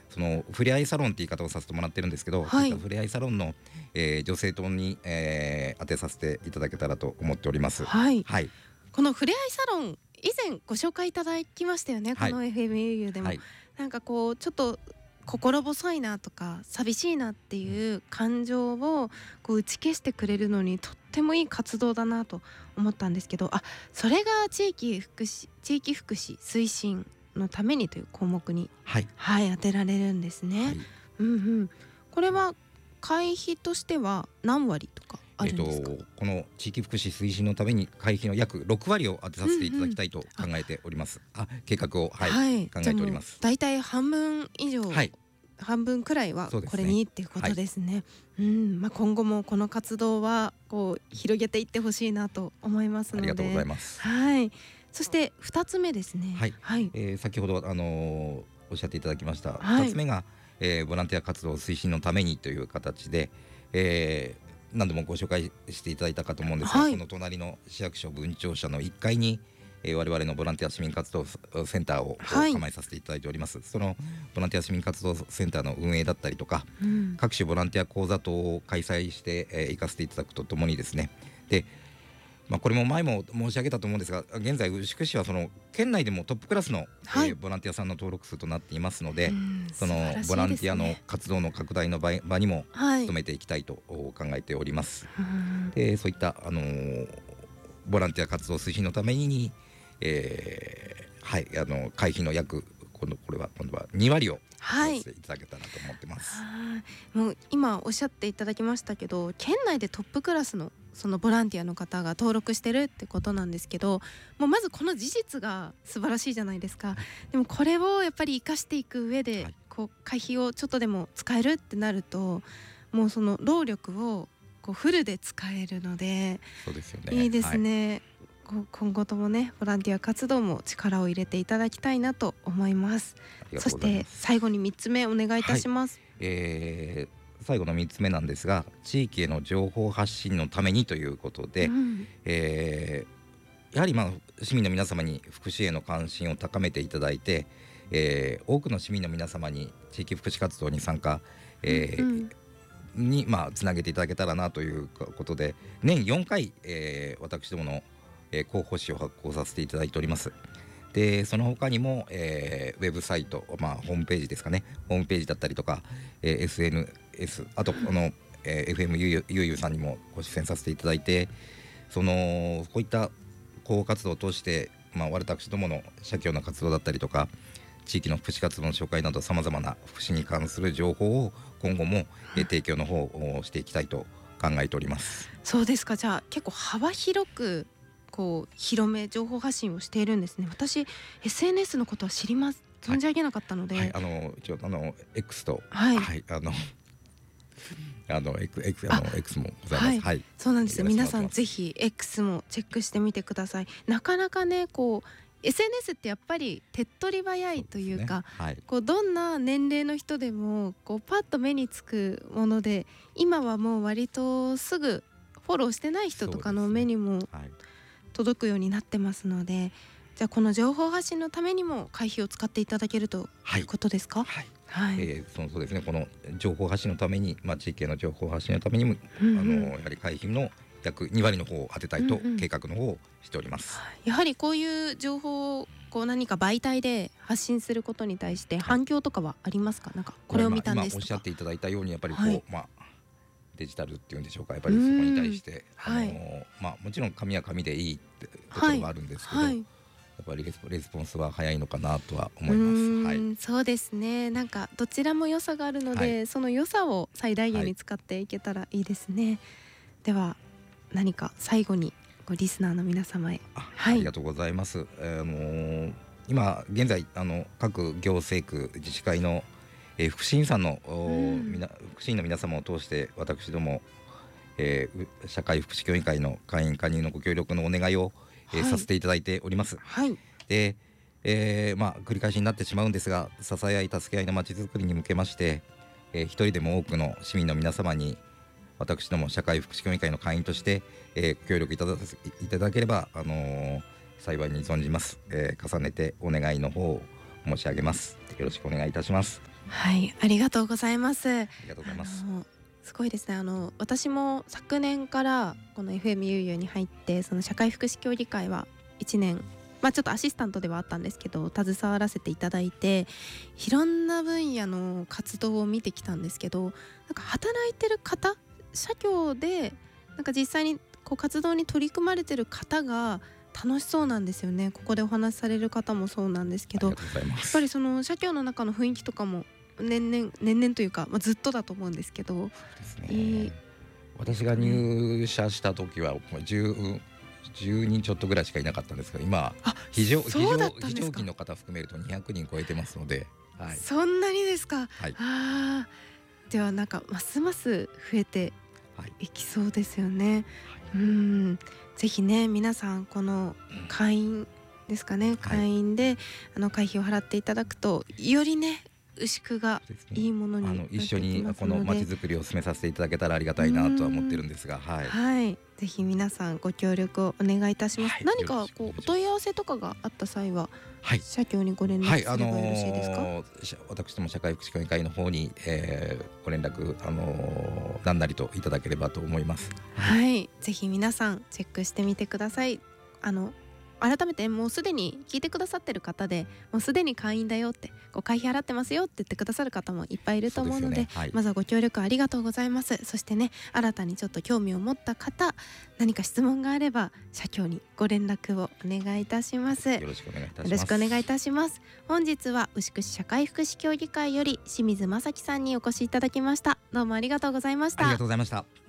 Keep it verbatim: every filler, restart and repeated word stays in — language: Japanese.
そのふれあいサロンって言い方をさせてもらってるんですけど、 はい、 そういったふれあいサロンの、えー、女性党に、えー、当てさせていただけたらと思っております。 はい、 はい、 このふれあいサロン以前ご紹介いただきましたよね、 はい、 この エフエム ゆうゆうでも、 はい、 なんかこうちょっと心細いなとか寂しいなっていう感情をこう打ち消してくれるのにとってもいい活動だなと思ったんですけど、あ、それが地域福祉地域福祉推進のためにという項目に、 はい、 はい、当てられるんですね。 はい、 うんうん、これは会費としては何割とかあるんですか？ えーとこの地域福祉推進のために会費の約ろくわりを当てさせていただきたいと考えております。うんうん、あ計画を、はいはい、考えております。 だいたい半分以上、はい、半分くらいはこれにっていうことですね。はい、うんまあ、今後もこの活動はこう広げていってほしいなと思いますので。 ありがとうございます。 はい、そしてふたつめですね。 はい、 はい、 えー、先ほど、あのー、おっしゃっていただきました、 はい、 ふたつめが、えー、ボランティア活動推進のためにという形で、えー何度もご紹介していただいたかと思うんですが、はい、この隣の市役所分庁舎のいっかいに、えー、我々のボランティア市民活動センターを構えさせていただいております。はい、そのボランティア市民活動センターの運営だったりとか、うん、各種ボランティア講座等を開催してえー、行かせていただくとともにですね、で、まあ、これも前も申し上げたと思うんですが、現在牛久市はその県内でもトップクラスの、はい、えー、ボランティアさんの登録数となっていますので、そのボランティアの活動の拡大の 場, 場にも努めていきたいと考えております。はい、でそういった、あのー、ボランティア活動推進のために、えーはい、あの会費の約今度これは今度はにわりをさせていただけたらと思ってます。 はい、もう今おっしゃっていただきましたけど、県内でトップクラスのそのボランティアの方が登録してるってことなんですけど、もうまずこの事実が素晴らしいじゃないですか。でもこれをやっぱり生かしていく上で、はい、こう会費をちょっとでも使えるってなると、もうその労力をこうフルで使えるので、 そうですよね、 いいですね。はい、今後ともねボランティア活動も力を入れていただきたいなと思います。そして最後にみっつめお願いいたします。 はい、えー最後のみっつめなんですが、地域への情報発信のためにということで、うん、えー、やはり、まあ、市民の皆様に福祉への関心を高めていただいて、えー、多くの市民の皆様に地域福祉活動に参加、えーうんうん、に、まあ、つなげていただけたらなということで、年よんかい、えー、私どもの、えー、広報誌を発行させていただいております。でその他にも、えー、ウェブサイト、まあ、ホームページですかね、ホームページだったりとか、えー、エスエヌエス、 あとこの、えー、エフエム ゆうゆうさんにもご出演させていただいて、そのこういった広報活動を通して、まあ、私どもの社協の活動だったりとか地域の福祉活動の紹介などさまざまな福祉に関する情報を今後も、えー、提供の方をしていきたいと考えております。 そうですか。じゃあ結構幅広くこう広め情報発信をしているんですね。私 エスエヌエス のことは知ります存じ上げなかったので、 はいはい、あの一応あの X と、 はいはい、あのあの X, X, あの X もございます。 はいはい、 そうなんですよ。皆さんぜひ X もチェックしてみてください。なかなかねこう エスエヌエス ってやっぱり手っ取り早いというか、 そうですね、はい、 こうどんな年齢の人でもこうパッと目につくもので、今はもう割とすぐフォローしてない人とかの目にも届くようになってますので、じゃあこの情報発信のためにも会費を使っていただけるということですか？ はい、はいはい、えー、そのそうですね、この情報発信のために、まあ、地域への情報発信のためにも、うんうん、あのやはり会費の約にわりの方を当てたいと計画の方をしております。 うんうん、やはりこういう情報をこう何か媒体で発信することに対して反響とかはありますか？なんかこれを見たんですとか、 今おっしゃっていただいたようにやっぱりこう、はい、まあデジタルっていうんでしょうか、やっぱりそこに対して、あの、はい、まあ、もちろん紙は紙でいいってところがあるんですけど、はいはい、やっぱりレス、レスポンスは早いのかなとは思います。はい、 そうですね。なんかどちらも良さがあるので、はい、その良さを最大限に使っていけたらいいですね。はい、では何か最後にリスナーの皆様へ。 あ、はい、ありがとうございます。あのー、今現在あの各行政区自治会のえー、福祉員さんの、うん、みな福祉員の皆様を通して私ども、えー、社会福祉協議会の会員加入のご協力のお願いを、えーはい、させていただいております。 はい、 で、えーまあ、繰り返しになってしまうんですが、支え合い助け合いのまちづくりに向けまして、えー、一人でも多くの市民の皆様に私ども社会福祉協議会の会員として、えー、ご協力いただいただければ、あのー、幸いに存じます。えー、重ねてお願いの方を申し上げます。よろしくお願いいたします。 はい、ありがとうございます。ありがとうございます。 のすごいですね。あの私も昨年からこの エフエム ゆうゆうに入って、その社会福祉協議会はいちねん、まあ、ちょっとアシスタントではあったんですけど携わらせていただいて、いろんな分野の活動を見てきたんですけど、なんか働いてる方、社協でなんか実際にこう活動に取り組まれてる方が楽しそうなんですよね。ここでお話しされる方もそうなんですけど、やっぱりその社協の中の雰囲気とかも年々年々というか、まあ、ずっとだと思うんですけどですね、 えー、 私が入社した時はもう 10, じゅうにんちょっとぐらいしかいなかったんですが、今非常非常非常勤の方含めるとにひゃくにん超えてますので、はい、 そんなにですか。 はい、 あではなんかますます増えていきそうですよね、はい、うんぜひね皆さんこの会員ですかね、うん、会員で、はい、あの会費を払っていただくとよりね牛久がいいものになってきますので、 あの一緒にこの街づくりを進めさせていただけたらありがたいなとは思ってるんですが、はい、 はい、ぜひ皆さんご協力をお願いいたします、はい、何かこうお問い合わせとかがあった際は、はい、社協にご連絡すればよろしいですか。はい、あのー、 私ども社会福祉協議会の方に、えー、ご連絡、あのー、何なりといただければと思います。 はい、はい、ぜひ皆さんチェックしてみてください。あの改めてもうすでに聞いてくださってる方でもうすでに会員だよって、こう会費払ってますよって言ってくださる方もいっぱいいると思うの で, で、ね、はい、まずはご協力ありがとうございます。そしてね、新たにちょっと興味を持った方、何か質問があれば社協にご連絡をお願いいたします。よろしくお願いいたします。 よろしくお願いいたします。本日は牛久市社会福祉協議会より清水正樹さんにお越しいただきました。どうもありがとうございました。 ありがとうございました。